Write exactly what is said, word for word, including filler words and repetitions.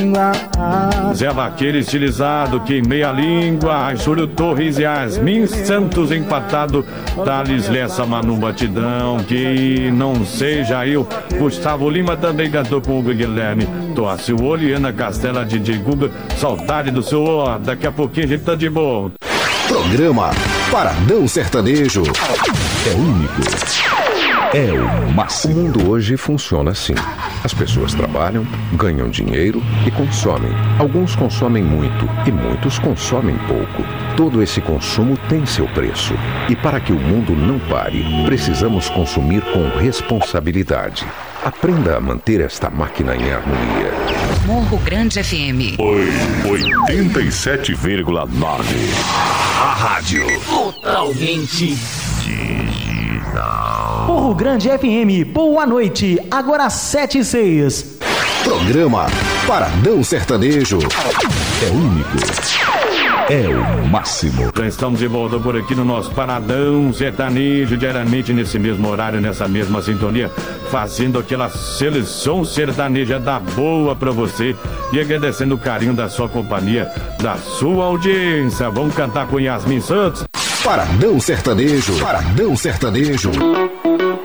Zé Vaqueiro estilizado, queimei a língua. Júlio Torres e Yasmin Santos empatado. Thales Lessa, Manu Batidão. Que não seja eu. Gustavo Lima também cantou com o Hugo Guilherme. Torce o olho e Ana Castela, D J Guga. Saudade do seu ó. Daqui a pouquinho a gente tá de boa. Programa Paradão Sertanejo. É único. É o máximo. O mundo hoje funciona assim. As pessoas trabalham, ganham dinheiro e consomem. Alguns consomem muito e muitos consomem pouco. Todo esse consumo tem seu preço. E para que o mundo não pare, precisamos consumir com responsabilidade. Aprenda a manter esta máquina em harmonia. Morro Grande F M. oitenta e sete vírgula nove. A rádio totalmente digital. Morro Grande F M, boa noite. Agora sete e seis. Programa Paradão Sertanejo. É único. É o máximo. Já estamos de volta por aqui no nosso Paradão Sertanejo, diariamente nesse mesmo horário, nessa mesma sintonia, fazendo aquela seleção sertaneja da boa pra você e agradecendo o carinho da sua companhia, da sua audiência. Vamos cantar com Yasmin Santos? Paradão Sertanejo. Paradão Sertanejo.